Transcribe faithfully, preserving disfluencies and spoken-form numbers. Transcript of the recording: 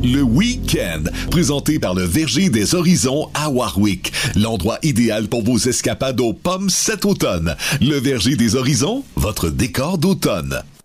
le week-end, présenté par le Verger des Horizons à Warwick. L'endroit idéal pour vos escapades aux pommes cet automne. Le Verger des Horizons, votre décor d'automne.